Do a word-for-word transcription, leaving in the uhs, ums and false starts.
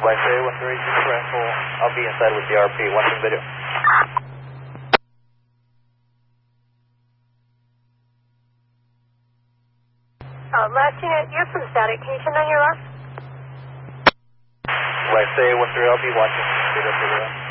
Flight three one three, Ranful. I'll be inside with the R P. Watching video. Uh, last unit, you have some static. Can you turn on your left? Flight three one three, I'll be watching video. video.